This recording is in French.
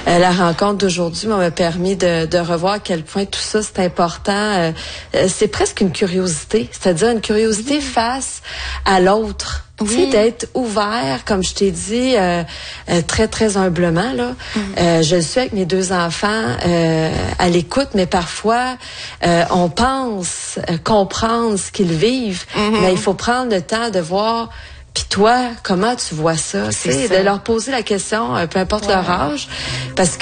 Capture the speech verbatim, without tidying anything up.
Euh, la rencontre d'aujourd'hui m'a permis de, de revoir à quel point tout ça, c'est important. Euh, c'est presque une curiosité, c'est-à-dire une curiosité face à l'autre. Oui. Tu sais, d'être ouvert, comme je t'ai dit, euh, euh, très, très humblement, là. Mm. Euh, je le suis avec mes deux enfants euh, à l'écoute, mais parfois, euh, on pense euh, comprendre ce qu'ils vivent, mm-hmm. mais il faut prendre le temps de voir... Puis toi, comment tu vois ça? C'est de leur poser la question, peu importe ouais. leur âge, parce